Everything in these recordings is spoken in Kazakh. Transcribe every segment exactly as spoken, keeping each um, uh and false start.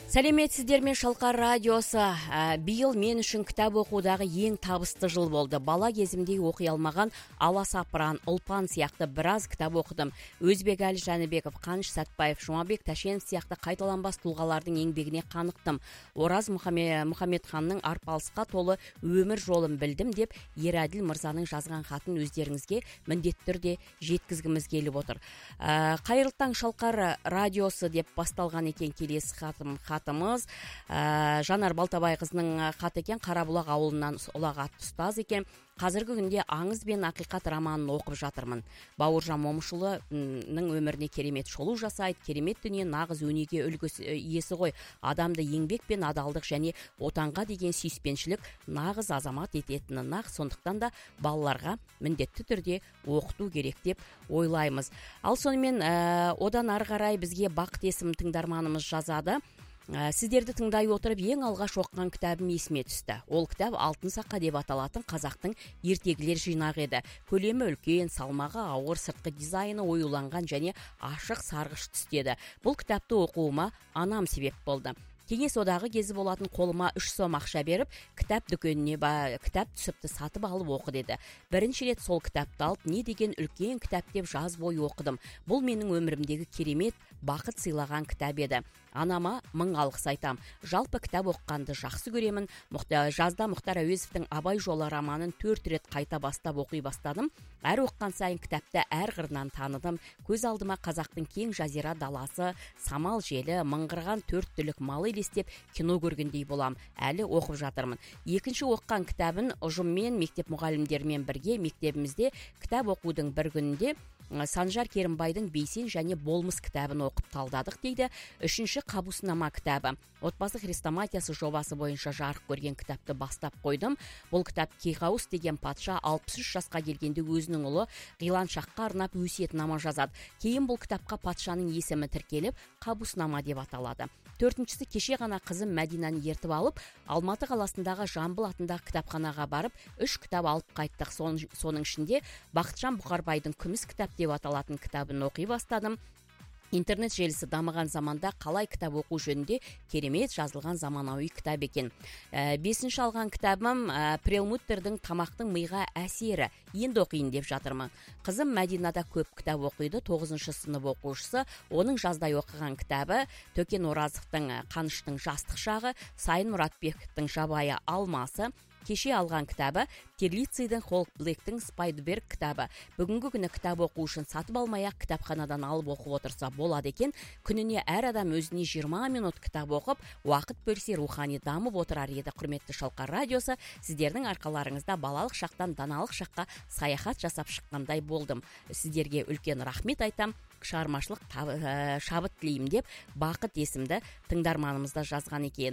Сәлеметсіздер ме, Шалқар радиосы. Ә, биыл мен үшін кітап оқудағы ең табысты жыл болды. Бала кезімде оқи алмаған Аласапыран, Ұлпан сияқты біраз кітап оқыдым. Өзбекәлі Жәнібеков, Қаныш Сәтбаев, Жұмабек Тәшенов сияқты қайталанбас тұлғалардың еңбегіне қанықтым. Ораз Мұхамедханның арпалысқа толы өмір жолын білдім деп Ерәділ Мырзаның жазған хатын өздеріңізге міндетті түрде жеткізгіміз келіп отыр. Ә, қайырлы таң, Шалқар радиосы деп басталған екен келесі хатым. Хатымыз ә, Жанар Балтабайқызының хаты екен. Қарабұлақ ауылынан ұлағатты ұстаз екен. Қазіргі күнде аңыз бен ақиқат романын оқып жатырмын. Бауыржан Момышұлының өміріне керемет шолу жасайды. Керемет дүние нағыз өнеге үлгісі иесі ғой. Адамды еңбек пен адалдық және отанға деген сүйіспеншілік нағыз азамат ететіні нақ. Сондықтан да балаларға міндетті түрде оқыту керек деп ойлаймыз. Ал сонымен ә, одан ары қарай бізге Бақыт есімді тыңдарманымыз жазады. Сіздерді тыңдай отырып ең алғаш оқыған кітабым есіме түсті. Ол кітап Алтын Сақа деп аталатын қазақтың ертегілер жинағы еді. Көлемі үлкен, салмағы ауыр, сыртқы дизайны оюланған және ашық сарғыш түсті еді. Бұл кітапты оқуыма анам себеп болды. Кеңес одағы кезі болатын қолыма үш сом ақша беріп, кітап дүкеніне ба, кітап түсіпті сатып алып оқы деді. Бірінші рет сол кітапты алып, не деген үлкен кітап деп жаз бойы оқыдым. Бұл менің өмірімдегі керемет бақыт сыйлаған кітап еді. Анама мың алғыс айтам. Жалпы кітап оқығанды жақсы көремін. Жазда Мұхтар Әуезовтің Абай жолы романын төрт рет қайта бастап оқи бастадым. Әр оққан сайын кітапты әр қырынан таныдым. Көз алдыма қазақтың кең жазира даласы, самал желі, мыңғырған төрт түлік малы елестеп кино көргендей болам. Әлі оқып жатырмын. Екінші оққан кітабын ұжыммен, мектеп мұғалімдерімен бірге мектебімізде кітап оқудың бір күнінде Санжар Керімбайдың Бейсен және Болмыс кітабын оқып талдадық дейді. Үшінші Қабуснама кітабы. Отбасы хрестоматиясы жобасы бойынша жарық көрген кітапты бастап қойдым. Бұл кітап Кейқауыс деген патша алпыс үш жасқа келгенде өзінің ұлы Ғиланшаққа арнап өсиетнама жазады. Кейін бұл кітапқа патшаның есімі тіркеліп, Қабуснама деп аталады. Төртіншісі кеше ғана қызым Мәдинаны ертіп алып, Алматы қаласындағы Жамбыл атындағы кітапханаға барып, үш кітап алып қайттық. Соның ішінде Бақытжан Бұқарбайдың Күміс кітап деп аталатын кітабын оқи бастадым. Интернет желісі дамыған заманда қалай кітап оқу жөнінде керемет жазылған заманауи кітап екен. Ә, бесінші алған кітабым ә, Прелмуттердің Тамақтың миға әсері. Енді оқиын деп жатырмын. Қызым Мәдинада көп кітап оқиды. тоғызыншы сынып оқушысы. Оның жаздай оқыған кітабы Төкен Оразовтың Қаныштың жастық шағы, Сайын Мұратбековтың Жабайы алмасы. Кеше алған кітабы Терлицейдің Холкблектің Спайдберг кітабы. Бүгінгі күні кітап оқу үшін сатып алмай-ақ кітапханадан алып оқып отырса болады екен. Күніне әр адам өзіне жиырма минут кітап оқып, уақыт бөлсе рухани дамып отырар еді. Құрметті Шалқар радиосы, сіздердің арқаларыңызда балалық шақтан даналық шаққа саяхат жасап шыққандай болдым. Сіздерге үлкен рахмет айтам. Шығармашылық шабыт тілеймін деп Бақыт есімді тыңдарманымызда жазған екен.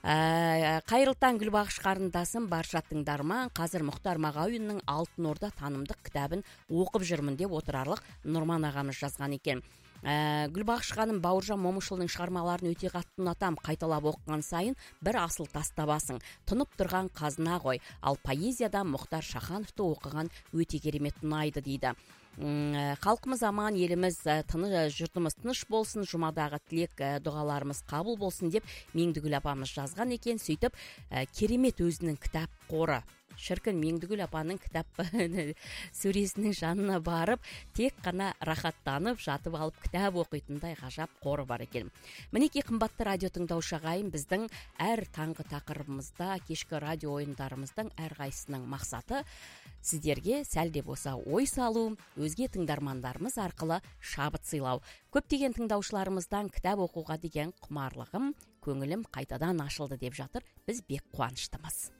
Ә, қайырлы таң Гүлбағыш қарындасым, барша тыңдарман. Қазір Мұхтар Мағауиннің Алтын Орда танымдық кітабын оқып жүрмін деп отырарлық Нұрман ағамыз жазған екен. Ә, Гүлбағыш ханым, Бауыржан Момышұлының шығармаларын өте қатты ұнатам. Қайталап оқыған сайын бір асыл тас табасың. Тұнып тұрған қазына ғой. Ал поэзияда Мұхтар Шахановты оқыған өте керемет ұнайды дейді. Халқымыз аман, еліміз тыны, жұртымыз тыныш болсын, жұмадағы тілек дұғаларымыз қабыл болсын деп Меңдігүл апамыз жазған екен. Сөйтіп керемет өзінің кітап қоры. Шіркін, Меңдігүл апаның кітап сөресінің жанына барып, тек қана рахаттанып, жатып алып кітап оқитындай ғажап қоры бар екен. Мінекей қымбатты радио тыңдаушы ағайын, біздің әр таңғы тақырыбымызда, кешкі радио ойындарымыздың әр қайсының мақсаты сіздерге сәл де болса ой салу, өзге тыңдармандарымыз арқылы шабыт сыйлау. Көптеген тыңдаушыларымыздан кітап оқуға деген құмарлығым, көңілім қайтадан ашылды деп жатыр. Біз бек қуаныштымыз.